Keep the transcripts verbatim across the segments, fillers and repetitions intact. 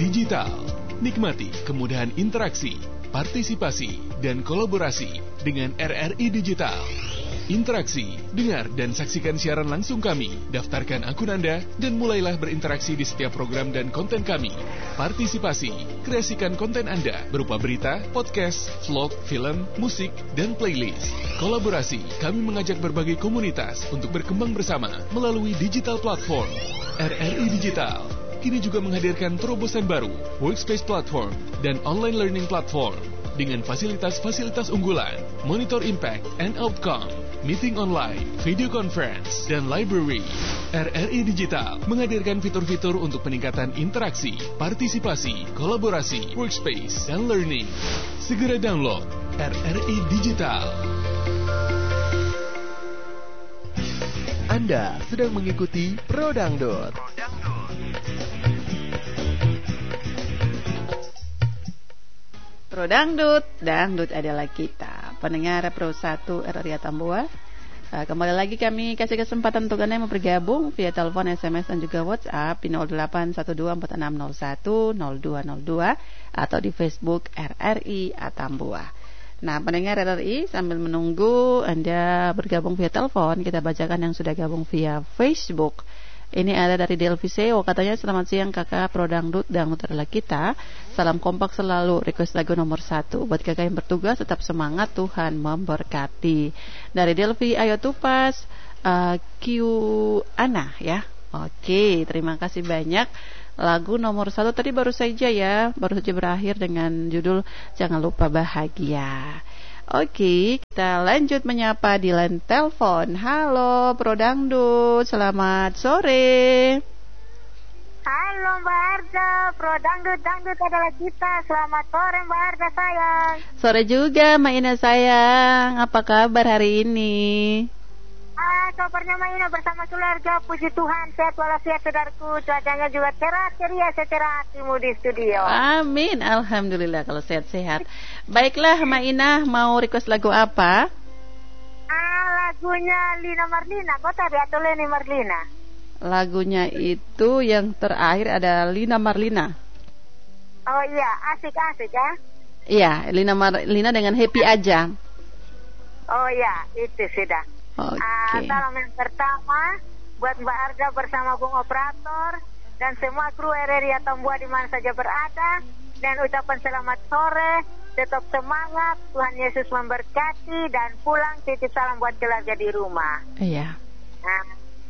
Digital. Nikmati kemudahan interaksi, partisipasi, dan kolaborasi dengan R R I Digital. Interaksi, dengar dan saksikan siaran langsung kami, daftarkan akun Anda, dan mulailah berinteraksi di setiap program dan konten kami. Partisipasi, kreasikan konten Anda berupa berita, podcast, vlog, film, musik, dan playlist. Kolaborasi, kami mengajak berbagai komunitas untuk berkembang bersama melalui digital platform. R R I Digital kini juga menghadirkan terobosan baru, workspace platform, dan online learning platform dengan fasilitas-fasilitas unggulan, monitor impact and outcome, meeting online, video conference, dan library. R R I Digital menghadirkan fitur-fitur untuk peningkatan interaksi, partisipasi, kolaborasi, workspace, dan learning. Segera download R R I Digital. Anda sedang mengikuti Pro Dangdut. Pro Dangdut, Dangdut adalah kita. Pendengar Pro satu R R I Atambua. Kembali lagi kami kasih kesempatan untuk Anda yang mau bergabung via telepon, S M S, dan juga WhatsApp di nol delapan satu dua empat enam nol satu nol dua nol dua atau di Facebook R R I Atambua. Nah, pendengar R R I, sambil menunggu Anda bergabung via telepon, kita bacakan yang sudah gabung via Facebook. Ini ada dari Delviseo, katanya selamat siang kakak Pro Dangdut, Dangdut adalah kita. Salam kompak selalu, request lagu nomor satu. Buat kakak yang bertugas tetap semangat, Tuhan memberkati. Dari Delvi, ayo tupas uh, Q Ana ya. Oke, terima kasih banyak. Lagu nomor satu tadi baru saja ya, baru saja berakhir dengan judul Jangan Lupa Bahagia. Oke, kita lanjut menyapa di line telepon. Halo Pro Dangdut, selamat sore. Halo Mbak Arda, Pro Dangdut, Dangdut adalah kita. Selamat sore Mbak Arda sayang. Sore juga Mbak Ina sayang, apa kabar hari ini? Ah, kabarnya Mbak Ina bersama keluarga, puji Tuhan, sehat walafiat saudaraku. Cuacanya juga cerah ceria secerah hatimu di studio. Amin, alhamdulillah kalau sehat-sehat. Baiklah Mbak Ina, mau request lagu apa? Ah, lagunya Lina Marlina, kau tadi atau Leni Marlina? Lagunya itu yang terakhir ada Lina Marlina. Oh iya, asik-asik ya. Iya, Lina Marlina dengan Happy Aja. Oh iya, itu sudah. Oke. Okay. Uh, salam yang pertama buat Mbak Arda bersama Bung Operator dan semua kru R R I Atambua di mana saja berada, dan ucapan selamat sore, tetap semangat, Tuhan Yesus memberkati, dan pulang titip salam buat keluarga di rumah. Iya. Nah,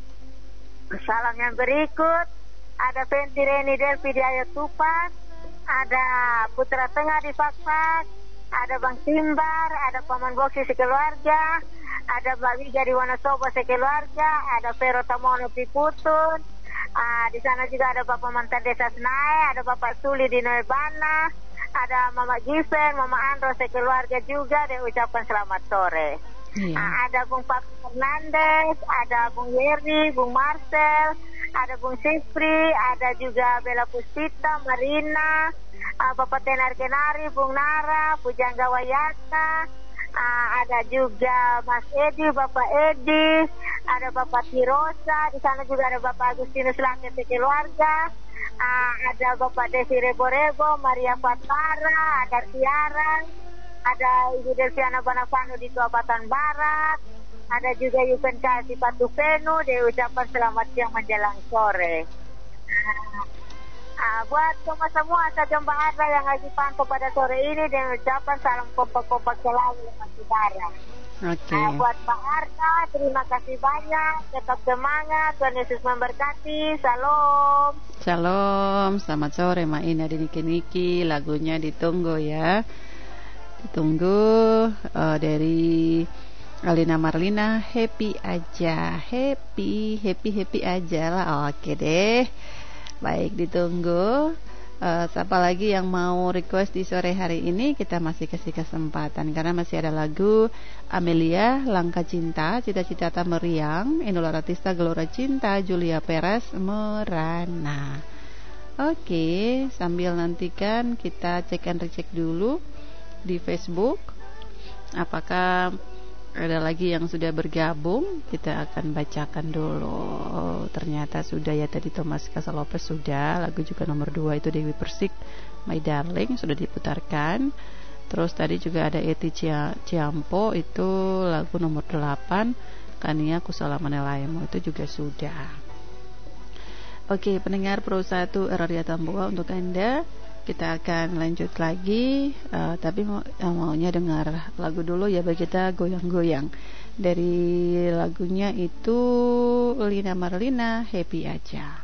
salam yang berikut ada Fenty Reni Delvi di Ayo Tupas, ada Putra Tengah di Fakfak, ada Bang Timbar, ada Paman Boksi sekeluarga, ada Mbak Wija di Wonosobo sekeluarga, ada Vero Tamono Piputun, uh, di sana juga ada Bapak Mantan Desa Senai, ada Bapak Suli di Noebana, ada Mama Given, Mama Andro sekeluarga juga, dan ucapan selamat sore. Yeah. Uh, ada Bung Pak Fernandes, ada Bung Yeri, Bung Marcel, ada Bung Sifri, ada juga Bella Puspita, Marina, uh, Bapak Tenar Kenari, Bung Nara, Pujangga Wayata, uh, ada juga Mas Edi, Bapak Edi, ada Bapak Tirosa, di sana juga ada Bapak Agustinus Langit sekeluarga, uh, ada Bapak Desi Rebo-Rebo, Maria Fatara, ada Tiara, ada Ibu Delviana Banafano di Tuabatan Barat, ada juga Yupen Kasih Patupenu, dia ucapan selamat siang menjelang sore. Uh, buat semua-semua saja Mbak Arda yang lagi pantau pada sore ini, dan ucapan salam kompak-kompak selalu dengan saudara. Oke. Okay. Uh, buat Mbak Arda, terima kasih banyak, tetap semangat, Tuhan Yesus memberkati. Salam. Shalom, selamat sore Mbak Ina di Niki-Niki, lagunya ditunggu ya. Ditunggu uh, dari Alina Marlina, happy aja, happy, happy, happy aja lah. Oke deh. Baik, ditunggu. uh, Siapa lagi yang mau request di sore hari ini, kita masih kasih kesempatan, karena masih ada lagu Amelia, Langkah Cinta, Cita-Cita Tak Meriang, Inul Daratista, Gelora Cinta, Julia Perez, Merana. Oke, sambil nantikan kita cek and recheck dulu di Facebook, apakah ada lagi yang sudah bergabung, kita akan bacakan dulu. Oh, ternyata sudah ya, tadi Thomas Casalopes sudah, lagu juga nomor dua itu Dewi Persik, My Darling sudah diputarkan. Terus tadi juga ada Eti Ciampo, itu lagu nomor delapan, Kania Kusala Manelaimo, itu juga sudah. Oke, pendengar Pro satu R R I Atambua, untuk Anda kita akan lanjut lagi, uh, tapi mau, uh, maunya dengar lagu dulu ya, bagi kita goyang-goyang. Dari lagunya itu Lina Marlina, Happy Aja.